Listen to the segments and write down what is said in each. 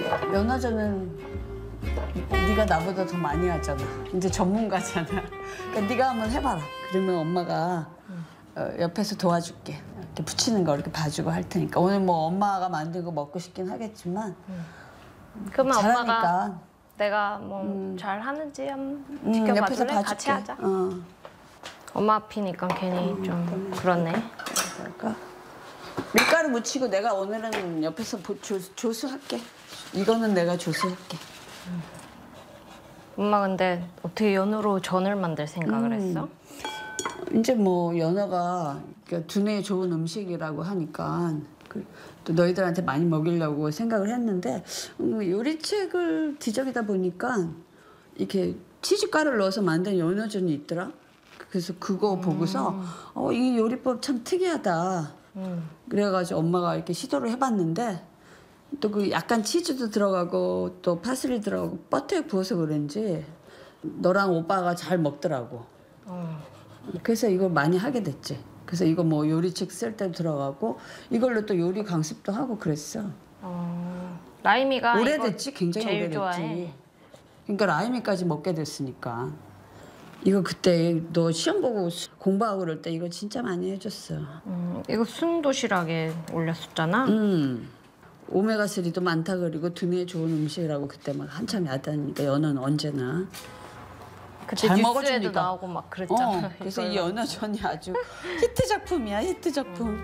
연어전은 네가 나보다 더 많이 하잖아. 이제 전문가잖아. 그러니까 네가 한번 해봐라. 그러면 엄마가 옆에서 도와줄게. 이렇게 부치는 거 이렇게 봐주고 할 테니까. 오늘 뭐 엄마가 만든 거 먹고 싶긴 하겠지만 그러면 잘하니까. 엄마가 내가 뭐 잘하는지 한번 옆에서 지켜봐줄래? 봐줄게. 같이 하자. 엄마 앞이니까 괜히 좀 그렇네. 그럴까? 밀가루 묻히고 내가 오늘은 옆에서 조수할게. 이거는 내가 조수할게. 엄마 근데 어떻게 연어로 전을 만들 생각을 했어? 이제 뭐 연어가 그러니까 두뇌에 좋은 음식이라고 하니까 또 너희들한테 많이 먹이려고 생각을 했는데 요리책을 뒤적이다 보니까 이렇게 치즈가루를 넣어서 만든 연어전이 있더라. 그래서 그거 보고서 이 요리법 참 특이하다. 그래가지고 엄마가 이렇게 시도를 해봤는데 또 그 약간 치즈도 들어가고 또 파슬리 들어가고 버터에 구워서 그런지 너랑 오빠가 잘 먹더라고. 그래서 이걸 많이 하게 됐지. 그래서 이거 뭐 요리책 쓸 때도 들어가고 이걸로 또 요리 강습도 하고 그랬어. 라임이가 오래됐지? 굉장히 제일 오래됐지. 좋아해. 그러니까 라임이까지 먹게 됐으니까. 이거 그때 너 시험 보고 공부하고 그럴 때 이거 진짜 많이 해줬어. 이거 순도시락에 올렸었잖아. 오메가3도 많다 그리고 두뇌에 좋은 음식이라고 그때 막 한참 야단이니까 연어는 언제나. 그때 잘 뉴스에도 먹어주니까. 나오고 막 그랬잖아. 그래서 이 연어전이 아주 히트 작품이야, 히트 작품.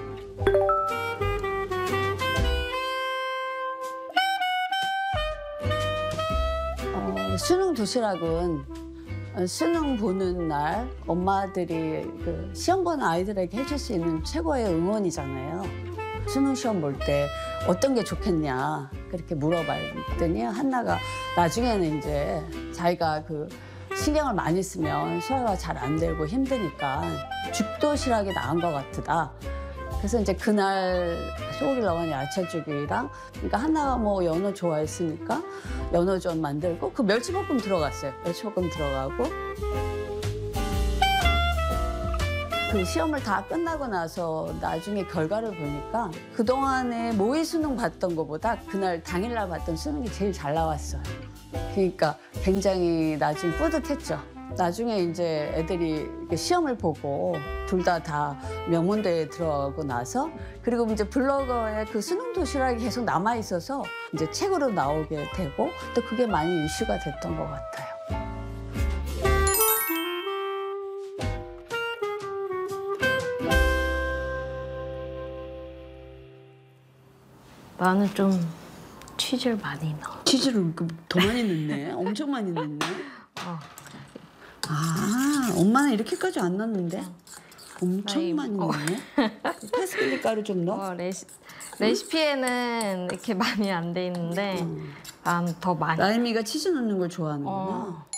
수능 도시락은 수능 보는 날 엄마들이 그 시험 보는 아이들에게 해줄 수 있는 최고의 응원이잖아요. 수능 시험 볼 때 어떤 게 좋겠냐 그렇게 물어봤더니 한나가 나중에는 이제 자기가 그 신경을 많이 쓰면 소화가 잘 안 되고 힘드니까 죽도시락이 나은 것 같다. 그래서 이제 그날 소고기 넣은 야채죽이랑 그러니까 한나가 뭐 연어 좋아했으니까 연어전 만들고 그 멸치볶음 들어갔어요. 멸치볶음 들어가고 그 시험을 다 끝나고 나서 나중에 결과를 보니까 그동안에 모의 수능 봤던 것보다 그날 당일날 봤던 수능이 제일 잘 나왔어요. 그러니까 굉장히 나중에 뿌듯했죠. 나중에 이제 애들이 시험을 보고 둘 다 명문대에 들어가고 나서 그리고 이제 블로거에 그 수능 도시락이 계속 남아 있어서 이제 책으로 나오게 되고 또 그게 많이 이슈가 됐던 것 같아요. 나는 좀 치즈를 많이 넣어. 치즈를 더 많이 넣네. 엄청 많이 넣네. 엄마는 이렇게까지 안 넣는데? 엄청 많이 넣네. 파슬리 가루 좀 넣어? 레시피에는 이렇게 많이 안 돼 있는데 난 더 많이. 라임이가 치즈 넣는 걸 좋아하는구나.